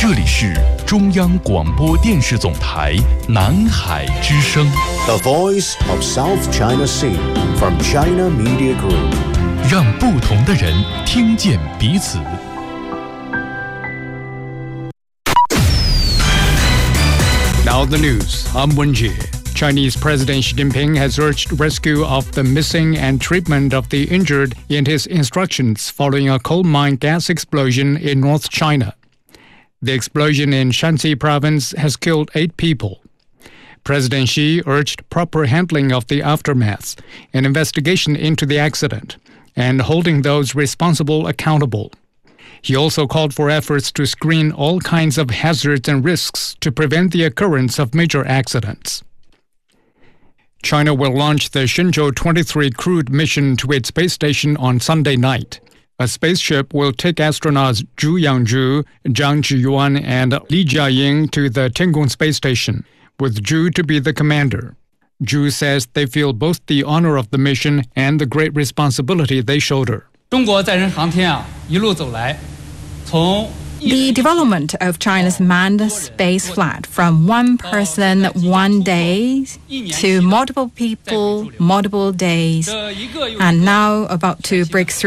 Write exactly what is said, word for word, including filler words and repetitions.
这里是中央广播电视总台南海之声 The Voice of South China Sea from China Media Group， 让不同的人听见彼此。 Now the news. I'm Wenjie. Chinese President Xi Jinping has urged rescue of the missing and treatment of the injured in his instructions following a coal mine gas explosion in North China. The explosion in Shanxi province has killed eight people. President Xi urged proper handling of the aftermath, an investigation into the accident, and holding those responsible accountable. He also called for efforts to screen all kinds of hazards and risks to prevent the occurrence of major accidents. China will launch the Shenzhou twenty-three crewed mission to its space station on Sunday night. A spaceship will take astronauts Zhu Yangzhu, Zhang Zhiyuan, and Li Jiaying to the Tiangong space station, with Zhu to be the commander. Zhu says they feel both the honor of the mission and the great responsibility they shoulder. 中国载人航天啊，一路走来，从 The development of China's manned space flight from one person one day to multiple people multiple days, and now about to break through